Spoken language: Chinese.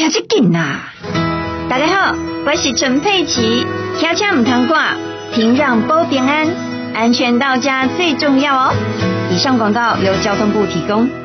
车这紧啊！大家好，我是陈佩琪，开车唔通挂，停让保平安，安全到家最重要哦。以上广告由交通部提供。